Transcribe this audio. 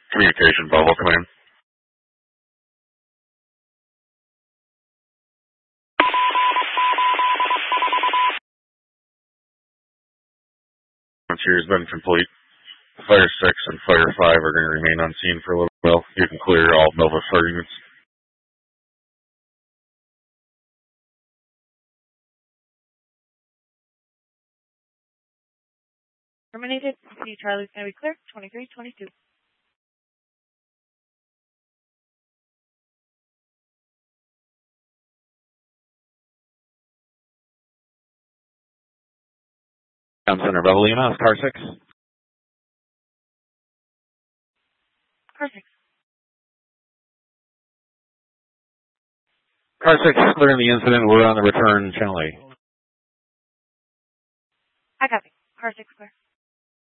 Communication, Bravo Command. Frontier has been complete. Fire 6 and Fire 5 are going to remain on scene for a little while. You can clear all Nova Fire units. Terminated. C Charlie's going to be clear. 2322. Center Rebel Lima, Car 6. Car 6. Car 6 clearing the incident. We're on the return, Channel 8. I copy. Car 6 clear.